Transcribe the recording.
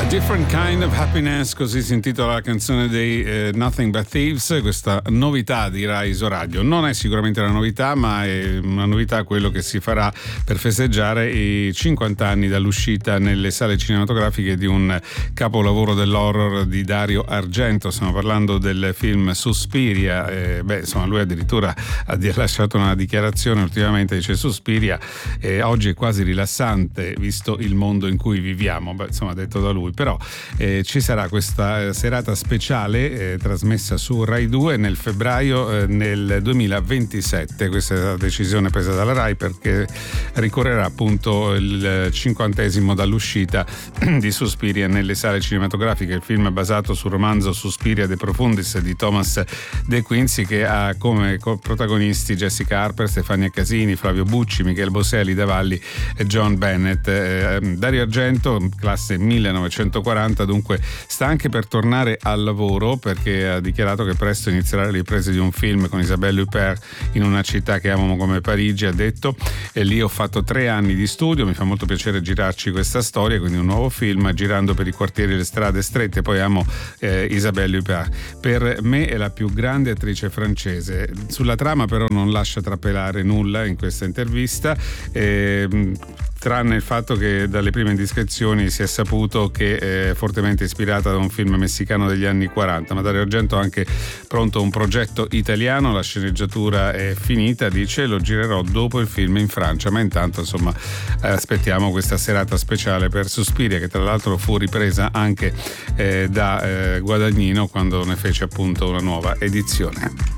Different Kind of Happiness, così si intitola la canzone dei Nothing But Thieves, questa novità di Rai Isoradio. Non è sicuramente una novità, ma è una novità quello che si farà per festeggiare i 50 anni dall'uscita nelle sale cinematografiche di un capolavoro dell'horror di Dario Argento. Stiamo parlando del film Suspiria. Lui addirittura ha lasciato una dichiarazione ultimamente, dice: Suspiria oggi è quasi rilassante visto il mondo in cui viviamo. Detto da lui. Però ci sarà questa serata speciale trasmessa su Rai 2 nel febbraio nel 2027. Questa è la decisione presa dalla Rai, perché ricorrerà appunto il 50° dall'uscita di Suspiria nelle sale cinematografiche. Il film è basato sul romanzo Suspiria de Profundis di Thomas De Quincey, che ha come protagonisti Jessica Harper, Stefania Casini, Flavio Bucci, Michele Boselli, Davalli e John Bennett. Dario Argento, classe 1940, dunque sta anche per tornare al lavoro, perché ha dichiarato che presto inizierà le riprese di un film con Isabelle Huppert in una città che amamo come Parigi. Ha detto: e lì ho fatto 3 anni di studio, mi fa molto piacere girarci questa storia, quindi un nuovo film girando per i quartieri e le strade strette. Poi amo Isabelle Huppert, per me è la più grande attrice francese. Sulla trama però non lascia trapelare nulla in questa intervista, tranne il fatto che dalle prime indiscrezioni si è saputo che è fortemente ispirata da un film messicano degli anni 40. Ma Dario Argento ha anche pronto un progetto italiano, la sceneggiatura è finita, dice: lo girerò dopo il film in Francia. Ma intanto aspettiamo questa serata speciale per Suspiria, che tra l'altro fu ripresa anche da Guadagnino quando ne fece appunto una nuova edizione.